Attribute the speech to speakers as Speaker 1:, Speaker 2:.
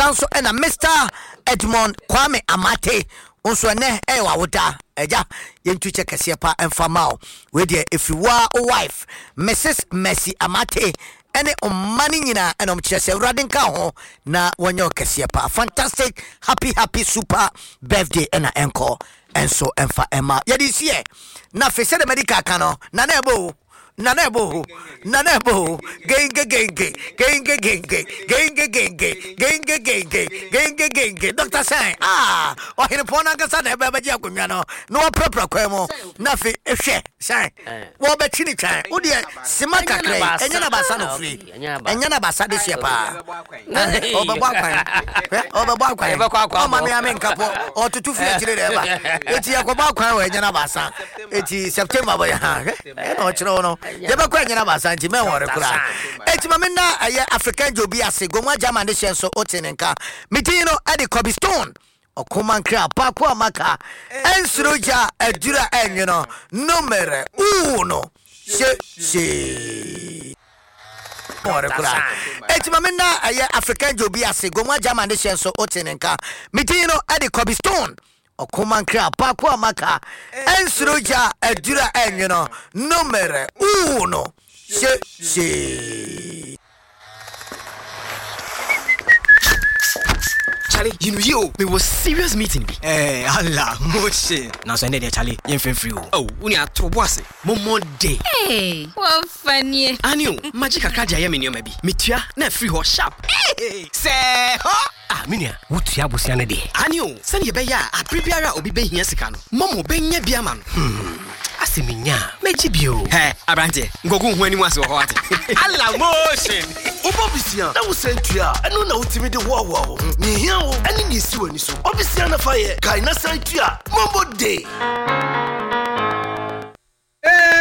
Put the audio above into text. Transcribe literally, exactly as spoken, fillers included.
Speaker 1: sanso ena Mister Edmond Kwame Amate onso ne e wa woda eja yentu che kese pa emfama we de efiwa wife Missus Mercy Amate ene omani nyina enom kyerese urade nka ho na wonye kese pa fantastic happy happy super birthday ena enko enso emfa ema yedi sie na fese de medical kano na na ebo Nana bo, nana bo, genge genge, genge genge, genge genge, genge genge, genge genge. Doctor say, ah, o hine pona kasa na baba ji akonya no, no prepra kwemo. Na fi ehwe, say. Wo be chini chan. Wo de sima kakre, enya na basa no free. Enya na basa de sie pa. O be bwa kwan. O be bwa kwan. O ma me ame nkapo, o tutu free chire de ba. Eti yakobwa kwan wo enya na basa. Eti September boy ha. E no chiro no. Yeba kwa nyina basanti me wore kura etima me na aye African jobi ase gomwa German de shenso otenenka mitino ade Kobe Stone okoma nkra pa kwa maka ensroja adura enyono numero uno she she wore kura etima me na aye African jobi ase gomwa German de shenso otenenka mitino ade Kobe Stone okoma nkra pa kwa maka ensroja adura enyono numero uno she she
Speaker 2: Charlie, you know you me was serious meeting be.
Speaker 3: Eh, Allah, moche. Now so there Charlie, you free free.
Speaker 2: Oh, uni a to boss. Momo day.
Speaker 4: Hey, what funny.
Speaker 2: Anio, magic akaja ya me no maybe. Metua na free ho sharp.
Speaker 3: Hey, say ho.
Speaker 2: Ah, minia, wotua bosia na de. Anio, send ye be ya, a prebiara obi be hia sika no. Momo be nya bia ma no. Hmm. Aseminya, meji bio. Hey, abrante, ngogu hu ani aso ho ate.
Speaker 3: Allah motion.
Speaker 5: Obobisia, na wo sentua, eno na utimi de wo wo. Ni hia wo, eni ni si wani so. Obisia na fa ye, kai na sentua. Mombo day.